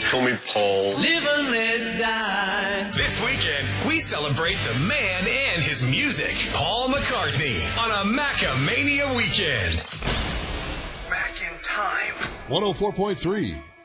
call me Paul. Live and let die. This weekend, we celebrate the man and his music. Paul McCartney on a Macamania weekend. Back in time. 104.3